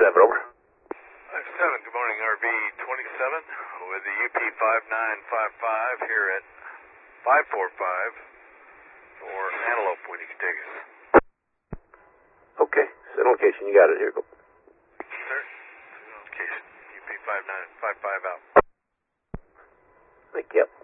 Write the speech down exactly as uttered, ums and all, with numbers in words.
seven, over. five seven, good morning, R V twenty-seven with the U P five nine five five here at five four five for Antelope when you can take us. Okay, set location, you got it, here, go. Sir, set location, U P five nine five five out. Thank you.